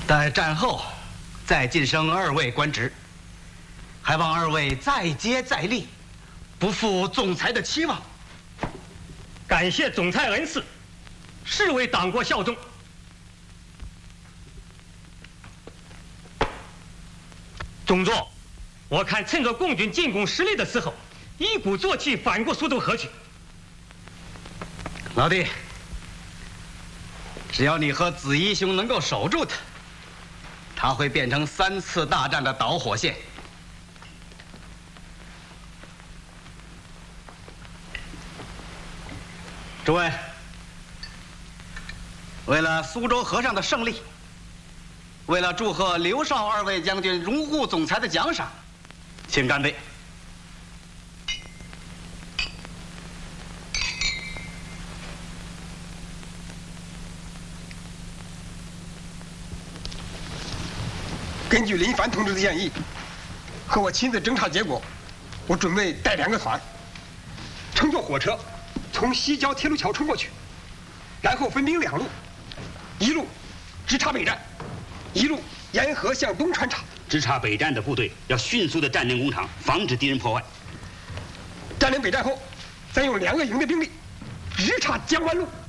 待战后，再晋升二位官职，还望二位再接再厉，不负总裁的期望。 感谢总裁恩赐，誓为党国效忠。中佐，我看趁着共军进攻失利的时候，一鼓作气反过苏州河去。 老弟，只要你和子怡兄能够守住他，他会变成3次大战的导火线。诸位，为了苏州河上的胜利，为了祝贺刘少2位将军荣获总裁的奖赏，请干杯！ 根据林凡同志的建议，和我亲自侦查结果，我准备带2个团，乘坐火车从西郊铁路桥冲过去，然后分兵2路，一路直插北站，一路沿河向东穿插。 直插北站的部队要迅速地占领工厂，防止敌人破坏。 占领北站后，再用2个营的兵力直插江湾路。